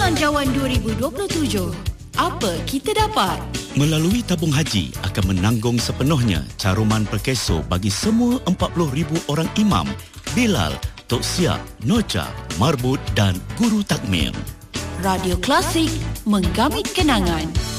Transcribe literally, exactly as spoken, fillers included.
Belanjawan dua ribu dua puluh tujuh. Apa kita dapat? Melalui tabung haji akan menanggung sepenuhnya caruman perkeso bagi semua empat puluh ribu orang imam, Bilal, Tok Siap, Noja, Marbut dan Guru Takmir. Radio Klasik, menggamit kenangan.